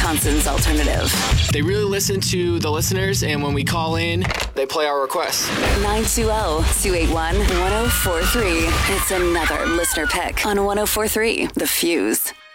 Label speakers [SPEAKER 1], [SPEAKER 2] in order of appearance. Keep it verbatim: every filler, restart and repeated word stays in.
[SPEAKER 1] Wisconsin's alternative.
[SPEAKER 2] They really listen to the listeners, and when we call in, they play our requests.
[SPEAKER 1] nine two zero, two eight one, one zero four three. It's another listener pick on one oh four three The Fuse.